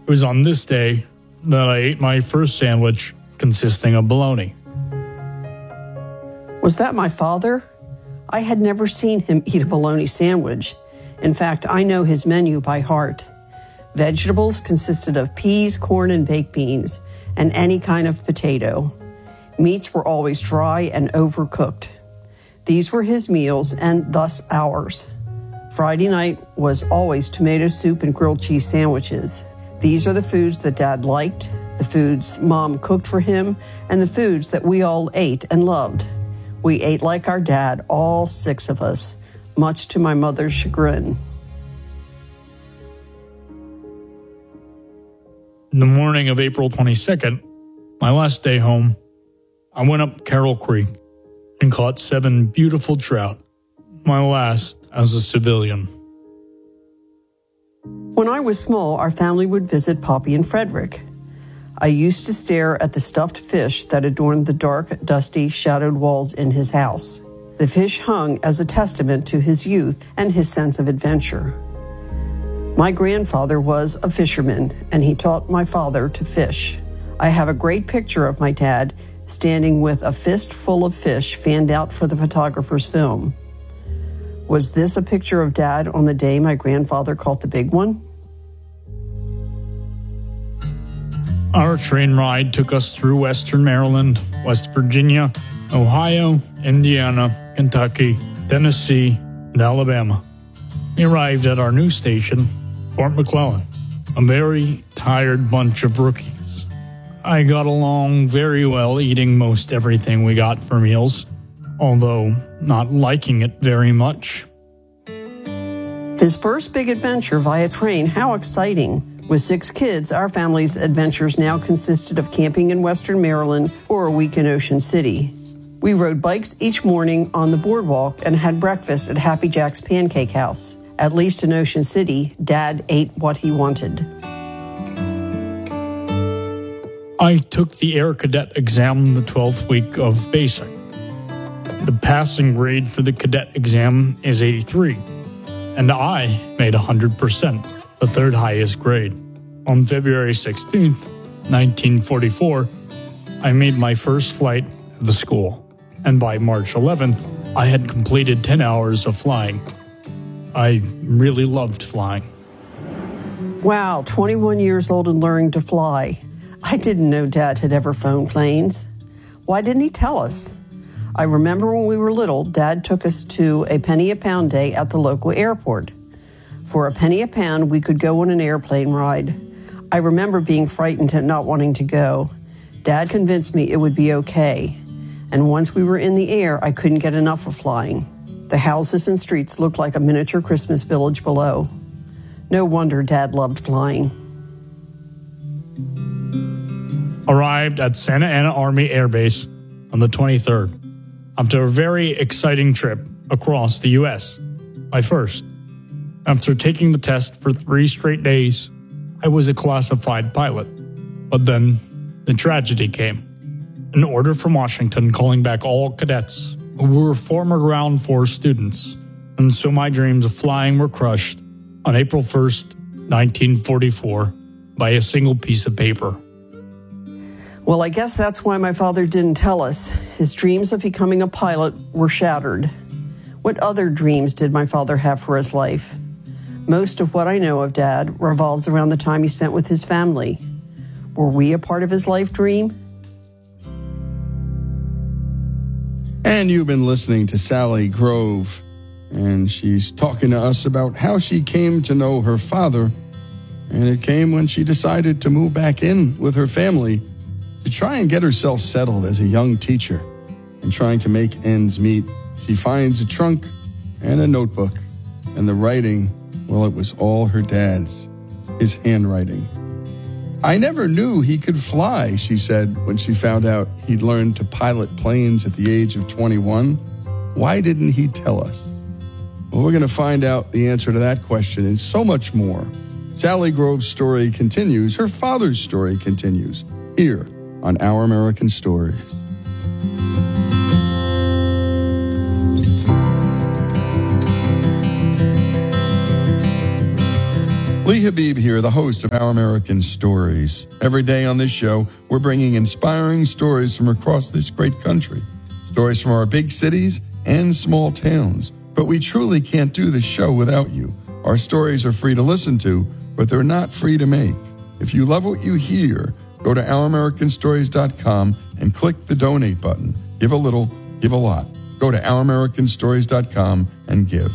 It was on this day that I ate my first sandwich consisting of bologna. Was that my father? I had never seen him eat a bologna sandwich. In fact, I know his menu by heart. Vegetables consisted of peas, corn, and baked beans, and any kind of potato. Meats were always dry and overcooked. These were his meals and thus ours. Friday night was always tomato soup and grilled cheese sandwiches. These are the foods that Dad liked, the foods Mom cooked for him, and the foods that we all ate and loved. We ate like our dad, all 6 of us, much to my mother's chagrin. In the morning of April 22nd, my last day home, I went up Carroll Creek and caught 7 beautiful trout, my last as a civilian. When I was small, our family would visit Poppy and Frederick. I used to stare at the stuffed fish that adorned the dark, dusty, shadowed walls in his house. The fish hung as a testament to his youth and his sense of adventure. My grandfather was a fisherman, and he taught my father to fish. I have a great picture of my dad standing with a fist full of fish fanned out for the photographer's film. Was this a picture of Dad on the day my grandfather caught the big one? Our train ride took us through Western Maryland, West Virginia, Ohio, Indiana, Kentucky, Tennessee, and Alabama. We arrived at our new station, Fort McClellan, a very tired bunch of rookies. I got along very well eating most everything we got for meals, although not liking it very much. His first big adventure via train, how exciting. With 6 kids, our family's adventures now consisted of camping in Western Maryland or a week in Ocean City. We rode bikes each morning on the boardwalk and had breakfast at Happy Jack's Pancake House. At least in Ocean City, Dad ate what he wanted. I took the Air Cadet exam the 12th week of basic. The passing grade for the cadet exam is 83, and I made 100%, the 3rd highest grade. On February 16th, 1944, I made my first flight at the school, and by March 11th, I had completed 10 hours of flying. I really loved flying. Wow, 21 years old and learning to fly. I didn't know Dad had ever flown planes. Why didn't he tell us? I remember when we were little, Dad took us to a penny a pound day at the local airport. For a penny a pound, we could go on an airplane ride. I remember being frightened and not wanting to go. Dad convinced me it would be okay. And once we were in the air, I couldn't get enough of flying. The houses and streets looked like a miniature Christmas village below. No wonder Dad loved flying. Arrived at Santa Ana Army Air Base on the 23rd, after a very exciting trip across the U.S. My first. After taking the test for 3 straight days, I was a classified pilot. But then the tragedy came. An order from Washington calling back all cadets who were former Ground Force students, and so my dreams of flying were crushed on April 1st, 1944, by a single piece of paper. Well, I guess that's why my father didn't tell us. His dreams of becoming a pilot were shattered. What other dreams did my father have for his life? Most of what I know of Dad revolves around the time he spent with his family. Were we a part of his life dream? And you've been listening to Sally Grove, and she's talking to us about how she came to know her father, and it came when she decided to move back in with her family to try and get herself settled as a young teacher. And trying to make ends meet, she finds a trunk and a notebook, and the writing, well, it was all her dad's, his handwriting. I never knew he could fly, she said when she found out he'd learned to pilot planes at the age of 21. Why didn't he tell us? Well, we're going to find out the answer to that question and so much more. Sally Grove's story continues. Her father's story continues here on Our American Stories. Lee Habib here, the host of Our American Stories. Every day on this show, we're bringing inspiring stories from across this great country. Stories from our big cities and small towns. But we truly can't do this show without you. Our stories are free to listen to, but they're not free to make. If you love what you hear, go to OurAmericanStories.com and click the donate button. Give a little, give a lot. Go to OurAmericanStories.com and give.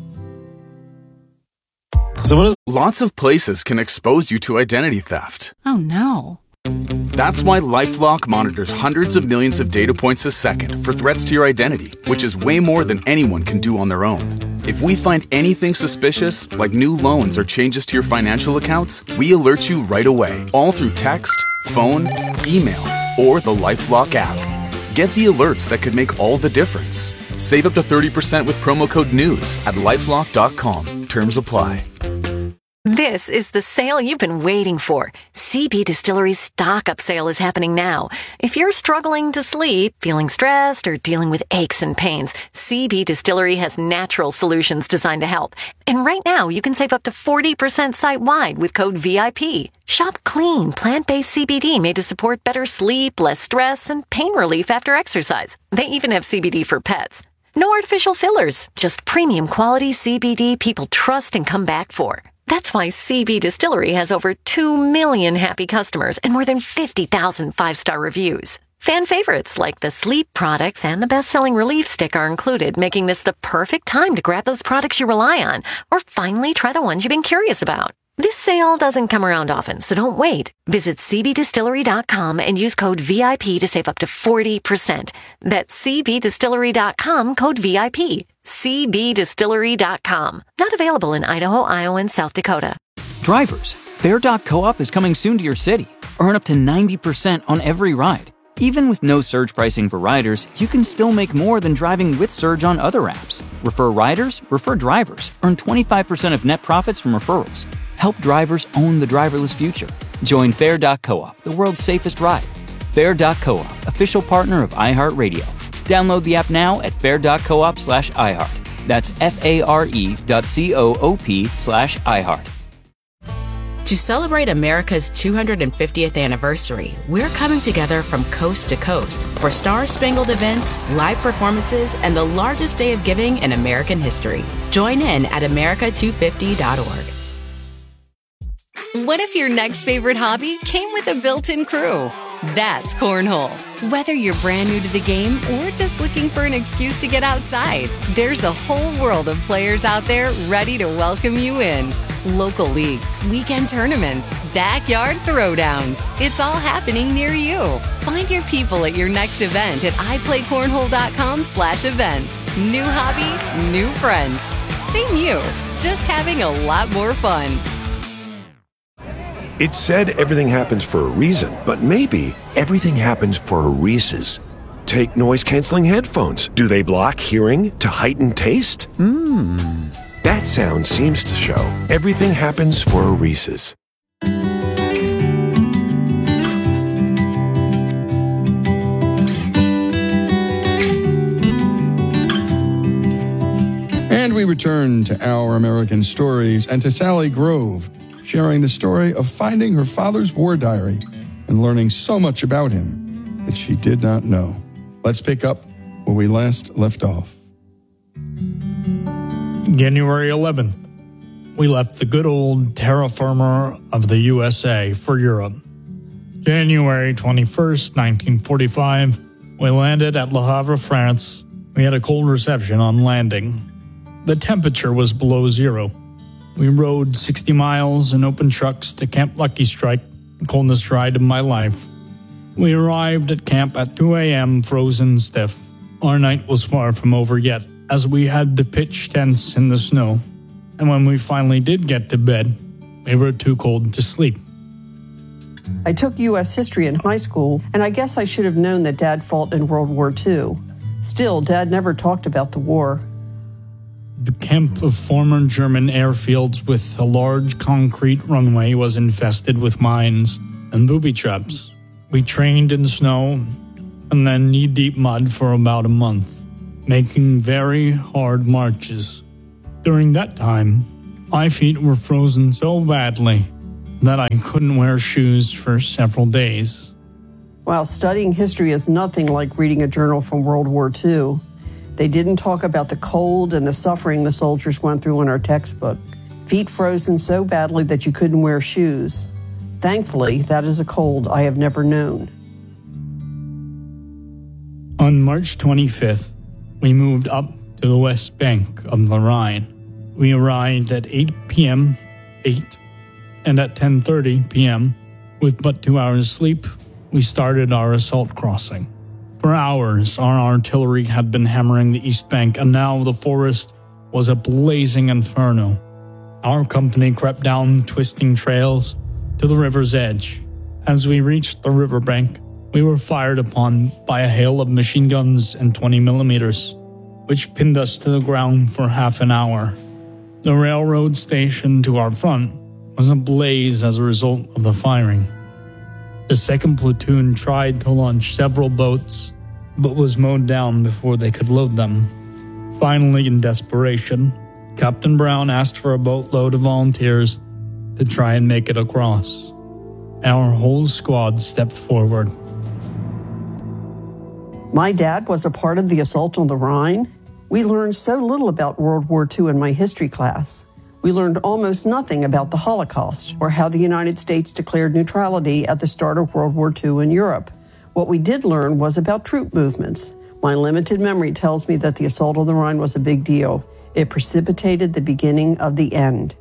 Lots of places can expose you to identity theft. Oh, no. That's why LifeLock monitors hundreds of millions of data points a second for threats to your identity, which is way more than anyone can do on their own. If we find anything suspicious, like new loans or changes to your financial accounts, we alert you right away, all through text, phone, email, or the LifeLock app. Get the alerts that could make all the difference. Save up to 30% with promo code NEWS at LifeLock.com. Terms apply. This is the sale you've been waiting for. CB Distillery's stock-up sale is happening now. If you're struggling to sleep, feeling stressed, or dealing with aches and pains, CB Distillery has natural solutions designed to help. And right now, you can save up to 40% site-wide with code VIP. Shop clean, plant-based CBD made to support better sleep, less stress, and pain relief after exercise. They even have CBD for pets. No artificial fillers, just premium quality CBD people trust and come back for. That's why CB Distillery has over 2 million happy customers and more than 50,000 five-star reviews. Fan favorites like the sleep products and the best-selling relief stick are included, making this the perfect time to grab those products you rely on or finally try the ones you've been curious about. This sale doesn't come around often, so don't wait. Visit cbdistillery.com and use code VIP to save up to 40%. That's cbdistillery.com, code VIP. cbdistillery.com. Not available in Idaho, Iowa, and South Dakota. Drivers, Fair.coop is coming soon to your city. Earn up to 90% on every ride. Even with no surge pricing for riders, you can still make more than driving with surge on other apps. Refer riders, refer drivers. Earn 25% of net profits from referrals. Help drivers own the driverless future. Join Fair.coop, the world's safest ride. Fair.coop, official partner of iHeartRadio. Download the app now at fair.coop/iHeart. That's FARE.coop/iHeart. To celebrate America's 250th anniversary, we're coming together from coast to coast for star-spangled events, live performances, and the largest day of giving in American history. Join in at America250.org. What if your next favorite hobby came with a built-in crew? That's Cornhole. Whether you're brand new to the game or just looking for an excuse to get outside, there's a whole world of players out there ready to welcome you in. Local leagues, weekend tournaments, backyard throwdowns. It's all happening near you. Find your people at your next event at iPlayCornhole.com/events. New hobby, new friends. Same you, just having a lot more fun. It's said everything happens for a reason, but maybe everything happens for a Reese's. Take noise-canceling headphones. Do they block hearing to heighten taste? That sound seems to show everything happens for a Reese's. And we return to Our American Stories and to Sally Grove, sharing the story of finding her father's war diary and learning so much about him that she did not know. Let's pick up where we last left off. January 11th, we left the good old terra firma of the USA for Europe. January 21st, 1945, we landed at Le Havre, France. We had a cold reception on landing. The temperature was below zero. We rode 60 miles in open trucks to Camp Lucky Strike, the coldest ride of my life. We arrived at camp at 2 a.m., frozen stiff. Our night was far from over yet, as we had to pitch tents in the snow. And when we finally did get to bed, we were too cold to sleep. I took U.S. history in high school, and I guess I should have known that Dad fought in World War II. Still, Dad never talked about the war. The camp of former German airfields with a large concrete runway was infested with mines and booby traps. We trained in snow and then knee-deep mud for about a month, making very hard marches. During that time, My feet were frozen so badly that I couldn't wear shoes for several days. While studying history is nothing like reading a journal from World War II, they didn't talk about the cold and the suffering the soldiers went through in our textbook. Feet frozen so badly that you couldn't wear shoes. Thankfully, that is a cold I have never known. On March 25th, we moved up to the west bank of the Rhine. We arrived at 8 p.m., and at 10:30 p.m., with but 2 hours sleep, we started our assault crossing. For hours, our artillery had been hammering the east bank, and now the forest was a blazing inferno. Our company crept down twisting trails to the river's edge. As we reached the riverbank, we were fired upon by a hail of machine guns and 20 millimeters, which pinned us to the ground for half an hour. The railroad station to our front was ablaze as a result of the firing. The second platoon tried to launch several boats, but was mowed down before they could load them. Finally, in desperation, Captain Brown asked for a boatload of volunteers to try and make it across. Our whole squad stepped forward. My dad was a part of the assault on the Rhine. We learned so little about World War II in my history class. We learned almost nothing about the Holocaust or how the United States declared neutrality at the start of World War II in Europe. What we did learn was about troop movements. My limited memory tells me that the assault on the Rhine was a big deal. It precipitated the beginning of the end.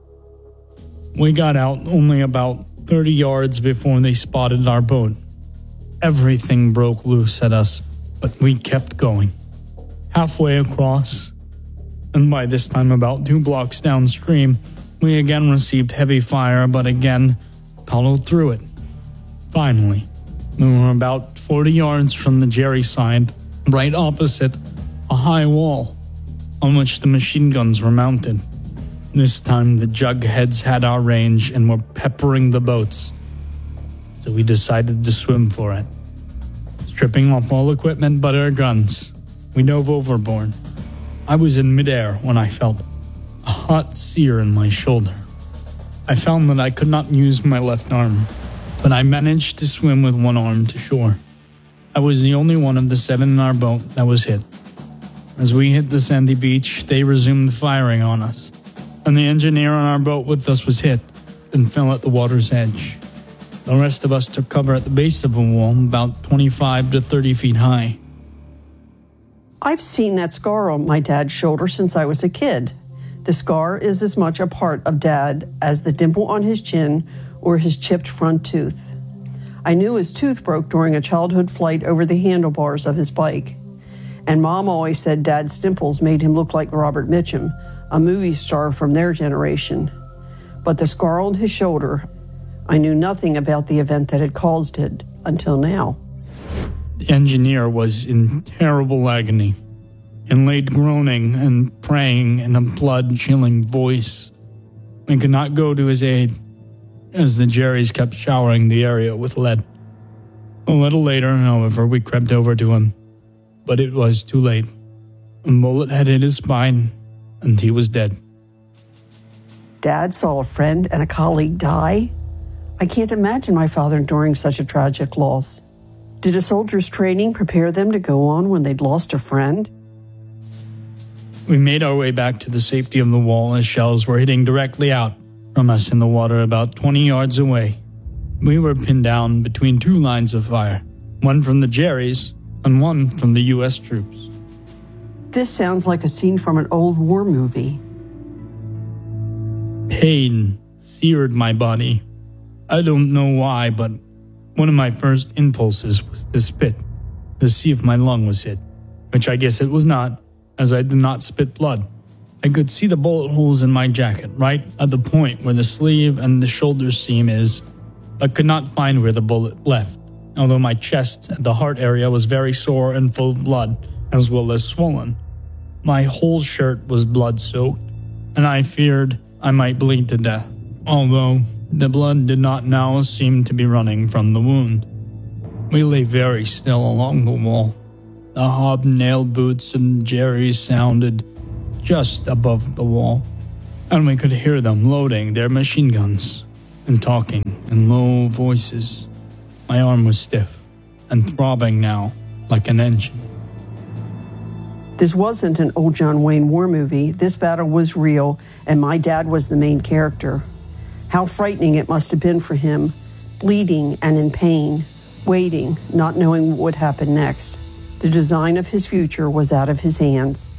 We got out only about 30 yards before they spotted our boat. Everything broke loose at us, but we kept going. Halfway across, and by this time about 2 blocks downstream, we again received heavy fire, but again followed through it. Finally, we were about 40 yards from the Jerry side, right opposite a high wall on which the machine guns were mounted. This time the jugheads had our range and were peppering the boats, so we decided to swim for it. Stripping off all equipment but our guns, we dove overboard. I was in midair when I felt a hot sear in my shoulder. I found that I could not use my left arm, but I managed to swim with one arm to shore. I was the only one of the 7 in our boat that was hit. As we hit the sandy beach, they resumed firing on us, and the engineer on our boat with us was hit and fell at the water's edge. The rest of us took cover at the base of a wall about 25 to 30 feet high. I've seen that scar on my dad's shoulder since I was a kid. The scar is as much a part of Dad as the dimple on his chin or his chipped front tooth. I knew his tooth broke during a childhood flight over the handlebars of his bike. And Mom always said Dad's dimples made him look like Robert Mitchum, a movie star from their generation. But the scar on his shoulder, I knew nothing about the event that had caused it until now. The engineer was in terrible agony and laid groaning and praying in a blood-chilling voice. We could not go to his aid, as the Jerrys kept showering the area with lead. A little later, however, we crept over to him, but it was too late. A bullet had hit his spine, and he was dead. Dad saw a friend and a colleague die? I can't imagine my father enduring such a tragic loss. Did a soldier's training prepare them to go on when they'd lost a friend? We made our way back to the safety of the wall as shells were hitting directly out from us in the water about 20 yards away. We were pinned down between 2 lines of fire, one from the Jerrys and one from the U.S. troops. This sounds like a scene from an old war movie. Pain seared my body. I don't know why, but one of my first impulses was to spit, to see if my lung was hit, which I guess it was not, as I did not spit blood. I could see the bullet holes in my jacket, right at the point where the sleeve and the shoulder seam is, but could not find where the bullet left, although my chest and the heart area was very sore and full of blood, as well as swollen. My whole shirt was blood-soaked, and I feared I might bleed to death, although the blood did not now seem to be running from the wound. We lay very still along the wall. The hobnail boots and Jerry's sounded just above the wall. and we could hear them loading their machine guns and talking in low voices. My arm was stiff and throbbing now like an engine. This wasn't an old John Wayne war movie. This battle was real, and my dad was the main character. How frightening it must have been for him, bleeding and in pain, waiting, not knowing what would happen next. The design of his future was out of his hands.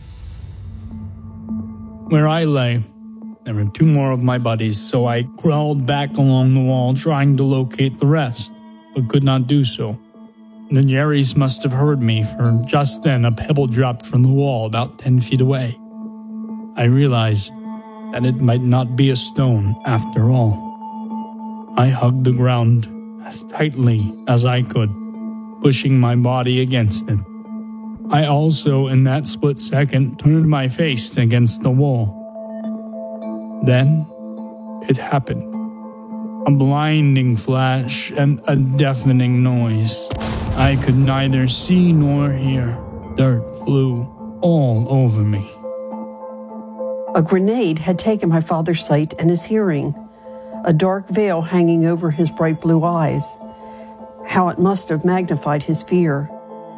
Where I lay, there were 2 more of my buddies, so I crawled back along the wall trying to locate the rest, but could not do so. The Jerrys must have heard me, for just then a pebble dropped from the wall about 10 feet away. I realized that it might not be a stone after all. I hugged the ground as tightly as I could, pushing my body against it. I also, in that split second, turned my face against the wall. Then, it happened. A blinding flash and a deafening noise. I could neither see nor hear. Dirt flew all over me. A grenade had taken my father's sight and his hearing, a dark veil hanging over his bright blue eyes. How it must have magnified his fear.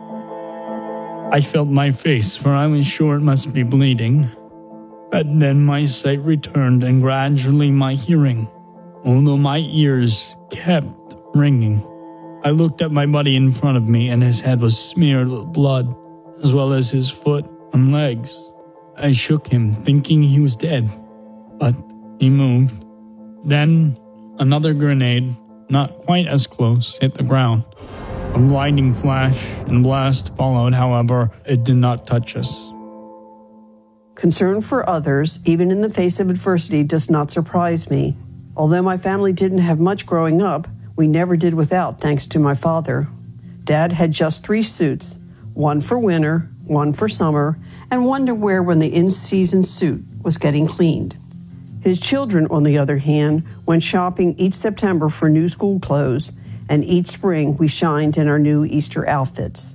I felt my face, for I was sure it must be bleeding. But then my sight returned and gradually my hearing, although my ears kept ringing. I looked at my buddy in front of me, and his head was smeared with blood, as well as his foot and legs. I shook him, thinking he was dead, but he moved. Then another grenade, not quite as close, hit the ground. A blinding flash and blast followed, however, it did not touch us. Concern for others, even in the face of adversity, does not surprise me. Although my family didn't have much growing up, we never did without, thanks to my father. Dad had just 3 suits, 1 for winter, 1 for summer, and 1 to wear when the in-season suit was getting cleaned. His children, on the other hand, went shopping each September for new school clothes, and each spring we shined in our new Easter outfits.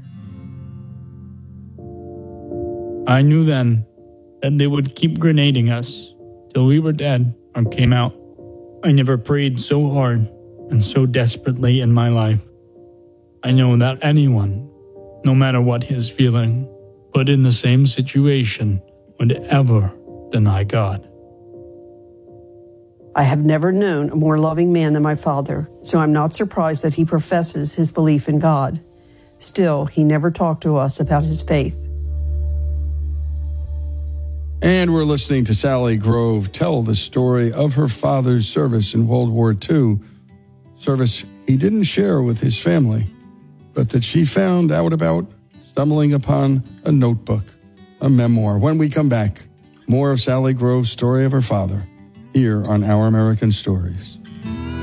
I knew then that they would keep grenading us till we were dead or came out. I never prayed so hard and so desperately in my life. I know that anyone, no matter what his feeling, put in the same situation, would ever deny God. I have never known a more loving man than my father, so I'm not surprised that he professes his belief in God. Still, he never talked to us about his faith. And we're listening to Sally Grove tell the story of her father's service in World War II, service he didn't share with his family, but that she found out about stumbling upon a notebook, a memoir. When we come back, more of Sally Grove's story of her father here on Our American Stories.